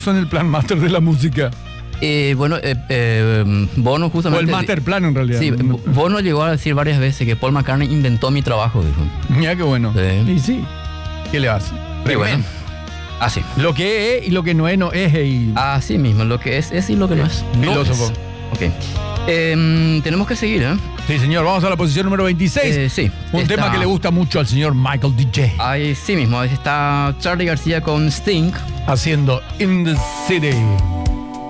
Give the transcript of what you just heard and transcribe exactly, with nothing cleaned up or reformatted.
son el plan master de la música? Eh, bueno, eh, eh, Bono justamente... O el master plan en realidad. Sí, Bono llegó a decir varias veces que Paul McCartney inventó mi trabajo, dijo. Mira qué bueno. Sí. Y sí. ¿Qué le hace? Y bueno, así. Lo que es y lo que no es, no es. Y... Así mismo, lo que es es y lo que no es. Filósofo. No es. Ok. Eh, tenemos que seguir, ¿eh? Sí, señor. Vamos a la posición número veintiséis. Eh, sí. Un está... tema que le gusta mucho al señor Michael D J. Ahí sí mismo. Ahí está Charly García con Sting. Haciendo In the City.